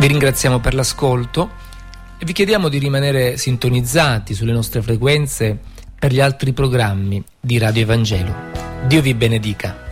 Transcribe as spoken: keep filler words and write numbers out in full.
Vi ringraziamo per l'ascolto e vi chiediamo di rimanere sintonizzati sulle nostre frequenze per gli altri programmi di Radio Evangelo. Dio vi benedica.